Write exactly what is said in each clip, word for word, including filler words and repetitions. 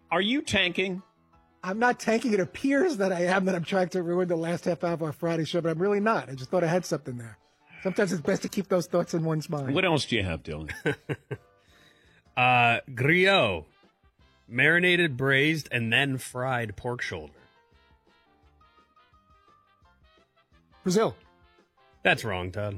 Are you tanking? I'm not tanking. It appears that I am, that I'm trying to ruin the last half hour of our Friday show, but I'm really not. I just thought I had something there. Sometimes it's best to keep those thoughts in one's mind. What else do you have, Dylan? uh, griot, marinated, braised, and then fried pork shoulder. Brazil. That's wrong, Todd.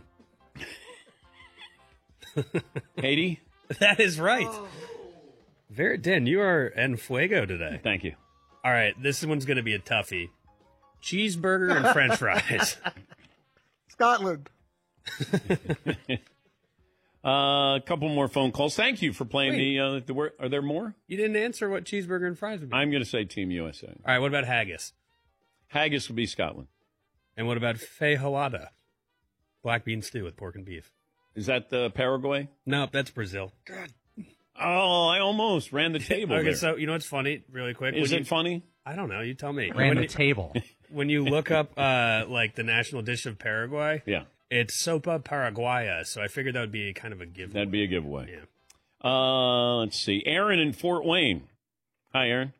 Haiti? That is right. Oh. Very, Dan, you are en fuego today. Thank you. All right, this one's going to be a toughie. Cheeseburger and French fries. Scotland. uh, a couple more phone calls. Thank you for playing Wait. the, uh, the word. Are there more? You didn't answer what cheeseburger and fries would be. I'm going to say Team U S A. All right, what about haggis? Haggis would be Scotland. And what about feijoada? Black bean stew with pork and beef. Is that uh, Paraguay? No, that's Brazil. God. Oh, I almost ran the table. Okay, there. so you know what's funny, really quick? Is when it you, funny? I don't know. You tell me. Ran when the you, table. When you look up uh, like the national dish of Paraguay, yeah, it's sopa paraguaya. So I figured that would be kind of a giveaway. That'd be a giveaway. Yeah. Uh, let's see. Aaron in Fort Wayne. Hi, Aaron.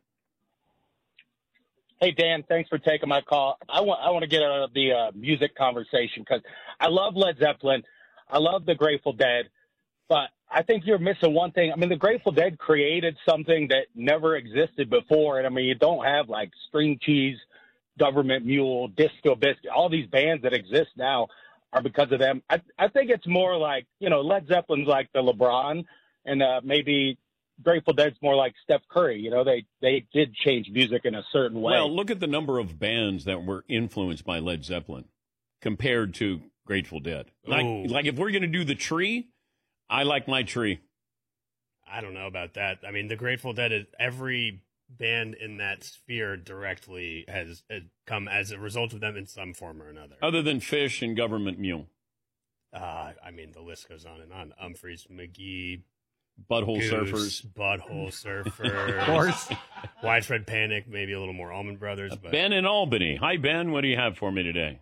Hey, Dan, thanks for taking my call. I want I want to get out of the uh, music conversation because I love Led Zeppelin. I love the Grateful Dead. But I think you're missing one thing. I mean, the Grateful Dead created something that never existed before. And, I mean, you don't have, like, String Cheese, Government Mule, Disco Biscuit. All these bands that exist now are because of them. I, I think it's more like, you know, Led Zeppelin's like the LeBron, and uh, maybe Grateful Dead's more like Steph Curry. You know, they, they did change music in a certain way. Well, look at the number of bands that were influenced by Led Zeppelin compared to Grateful Dead. Like, like if we're going to do the tree, I like my tree. I don't know about that. I mean, the Grateful Dead, is, every band in that sphere directly has uh, come as a result of them in some form or another. Other than Fish and Government Mule. Uh, I mean, the list goes on and on. Humphreys, McGee, Butthole Goose, Surfers. Butthole Surfers. Of course. Widespread Panic, maybe a little more Allman Brothers. But... Ben in Albany. Hi, Ben. What do you have for me today?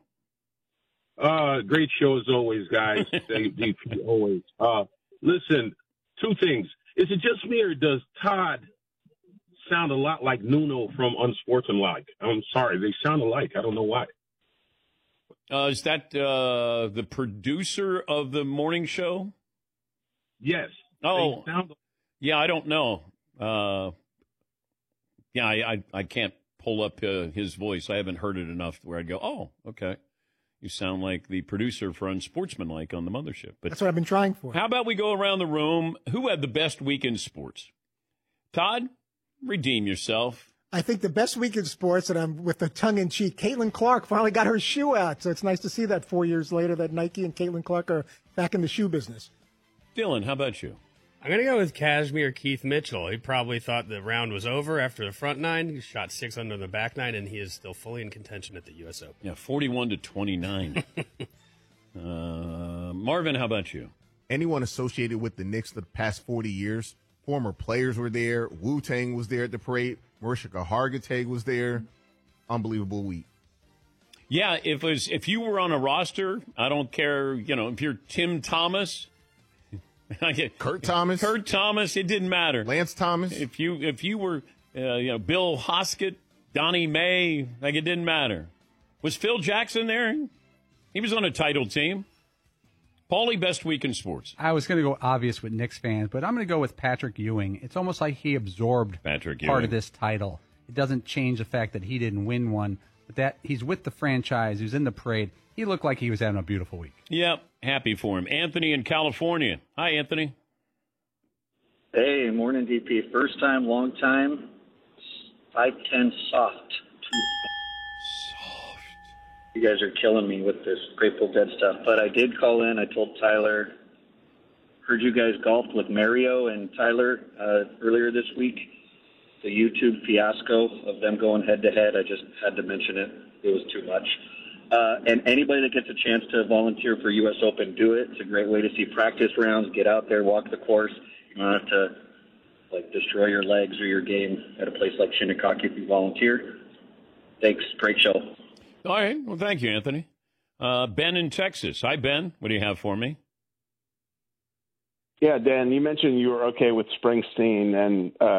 Uh, great show as always, guys. Thank you always. Uh, listen, two things. Is it just me or does Todd sound a lot like Nuno from Unsportsmanlike? I'm sorry, they sound alike. I don't know why. Uh, is that uh, the producer of the morning show? Yes. Oh, sound- yeah, I don't know. Uh, yeah, I, I, I can't pull up uh, his voice. I haven't heard it enough where I'd go, oh, okay. You sound like the producer for Unsportsmanlike on the mothership. But that's what I've been trying for. How about we go around the room? Who had the best week in sports? Todd, redeem yourself. I think the best week in sports, and I'm with the tongue-in-cheek, Caitlin Clark finally got her shoe out. So it's nice to see that four years later that Nike and Caitlin Clark are back in the shoe business. Dylan, how about you? I'm going to go with Kashmir Keith Mitchell. He probably thought the round was over after the front nine. He shot six under the back nine, and he is still fully in contention at the U S Open. Yeah, forty-one to twenty-nine. uh, Marvin, how about you? Anyone associated with the Knicks the past forty years, former players were there. Wu-Tang was there at the parade. Marishka Hargitay was there. Unbelievable week. Yeah, if it was, if you were on a roster, I don't care, you know, if you're Tim Thomas, Kurt Thomas, Kurt Thomas, it didn't matter. Lance Thomas. If you if you were, uh, you know, Bill Hoskett, Donnie May, like it didn't matter. Was Phil Jackson there? He was on a title team. Paulie, best week in sports. I was going to go obvious with Knicks fans, but I'm going to go with Patrick Ewing. It's almost like he absorbed Patrick part Ewing. of this title. It doesn't change the fact that he didn't win one, but that he's with the franchise, he was in the parade. He looked like he was having a beautiful week. Yep, happy for him. Anthony in California. Hi, Anthony. Hey, morning, D P. First time, long time. five ten soft. Soft. You guys are killing me with this Grateful Dead stuff. But I did call in. I told Tyler. Heard you guys golfed with Mario and Tyler uh, earlier this week. The YouTube fiasco of them going head-to-head, I just had to mention it. It was too much. Uh, and anybody that gets a chance to volunteer for U S Open, do it. It's a great way to see practice rounds. Get out there, walk the course. You don't have to like destroy your legs or your game at a place like Shinnecock if you volunteer. Thanks. Great show. All right. Well, thank you, Anthony. Uh, Ben in Texas. Hi, Ben. What do you have for me? Yeah, Dan, you mentioned you were okay with Springsteen, and uh,